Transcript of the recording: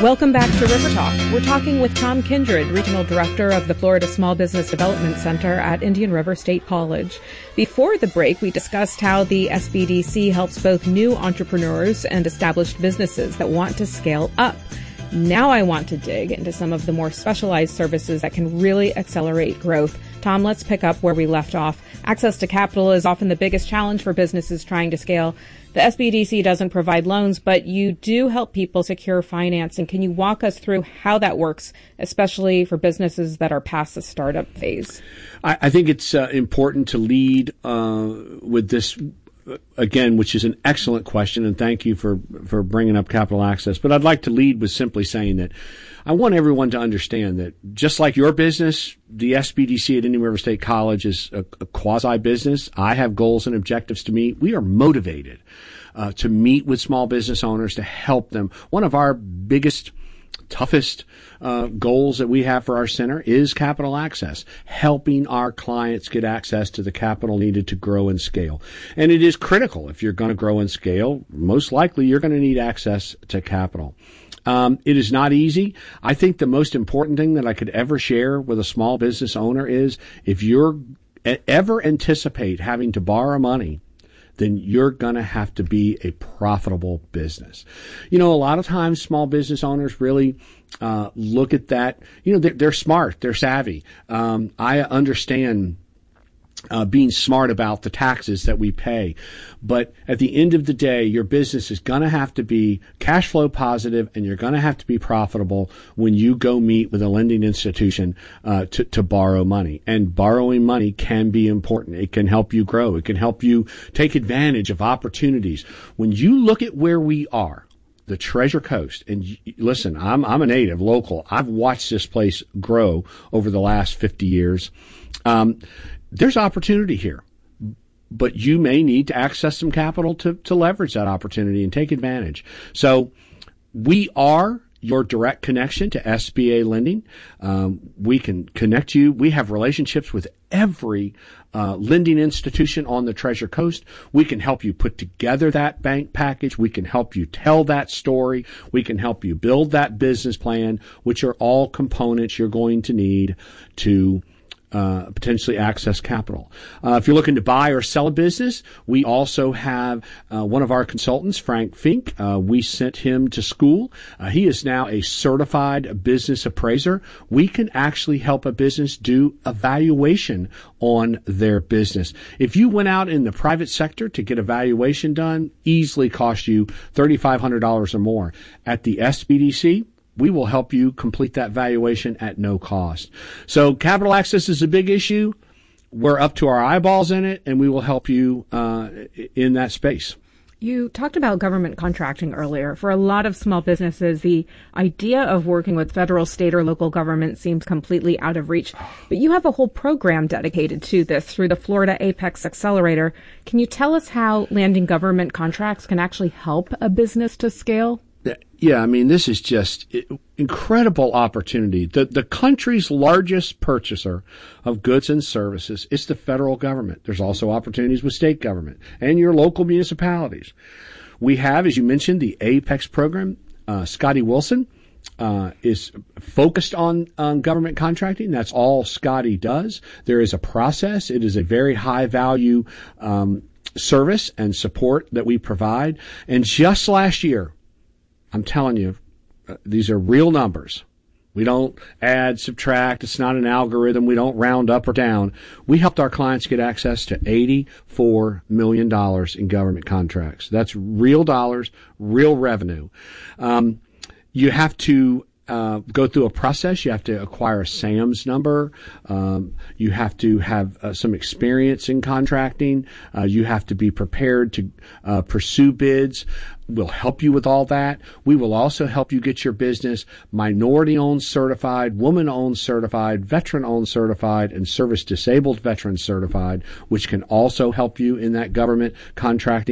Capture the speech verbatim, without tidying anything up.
Welcome back to River Talk. We're talking with Tom Kindred, Regional Director of the Florida Small Business Development Center at Indian River State College. Before the break, we discussed how the S B D C helps both new entrepreneurs and established businesses that want to scale up. Now I want to dig into some of the more specialized services that can really accelerate growth. Tom, let's pick up where we left off. Access to capital is often the biggest challenge for businesses trying to scale. The S B D C doesn't provide loans, but you do help people secure financing. Can you walk us through how that works, especially for businesses that are past the startup phase? I, I think it's uh, important to lead uh, with this, again, which is an excellent question, and thank you for, for bringing up capital access. But I'd like to lead with simply saying that I want everyone to understand that just like your business, the S B D C at Indian River State College is a, a quasi-business. I have goals and objectives to meet. We are motivated uh, to meet with small business owners to help them. One of our biggest, toughest uh, goals that we have for our center is capital access, helping our clients get access to the capital needed to grow and scale. And it is critical if you're going to grow and scale. Most likely you're going to need access to capital. Um, it is not easy. I think the most important thing that I could ever share with a small business owner is if you're ever anticipate having to borrow money, then you're going to have to be a profitable business. You know, a lot of times small business owners really uh, look at that. You know, they're, they're smart. They're savvy. Um, I understand Uh, being smart about the taxes that we pay. But at the end of the day, your business is going to have to be cash flow positive, and you're going to have to be profitable when you go meet with a lending institution uh, to, to borrow money. And borrowing money can be important. It can help you grow. It can help you take advantage of opportunities. When you look at where we are, the Treasure Coast, and listen, I'm, I'm a native, local. I've watched this place grow over the last fifty years. Um, There's opportunity here, but you may need to access some capital to, to leverage that opportunity and take advantage. So we are your direct connection to S B A lending. Um, we can connect you. We have relationships with every uh, lending institution on the Treasure Coast. We can help you put together that bank package. We can help you tell that story. We can help you build that business plan, which are all components you're going to need to Uh, potentially access capital. Uh, if you're looking to buy or sell a business, we also have uh, one of our consultants, Frank Fink. Uh, we sent him to school. Uh, he is now a certified business appraiser. We can actually help a business do evaluation on their business. If you went out in the private sector to get a valuation done, easily cost you three thousand five hundred dollars or more. At the S B D C, we will help you complete that valuation at no cost. So capital access is a big issue. We're up to our eyeballs in it, and we will help you uh, in that space. You talked about government contracting earlier. For a lot of small businesses, the idea of working with federal, state, or local government seems completely out of reach. But you have a whole program dedicated to this through the Florida Apex Accelerator. Can you tell us how landing government contracts can actually help a business to scale? Yeah, I mean, this is just incredible opportunity. The the country's largest purchaser of goods and services is the federal government. There's also opportunities with state government and your local municipalities. We have, as you mentioned, the Apex program. Uh, Scotty Wilson uh, is focused on, on government contracting. That's all Scotty does. There is a process. It is a very high value um, service and support that we provide. And just last year, I'm telling you, uh, these are real numbers. We don't add, subtract. It's not an algorithm. We don't round up or down. We helped our clients get access to eighty-four million dollars in government contracts. That's real dollars, real revenue. Um, you have to uh, go through a process. You have to acquire a SAMS number. Um, you have to have uh, some experience in contracting. Uh, you have to be prepared to uh, pursue bids. We'll help you with all that. We will also help you get your business minority-owned certified, woman-owned certified, veteran-owned certified, and service-disabled veteran certified, which can also help you in that government contracting.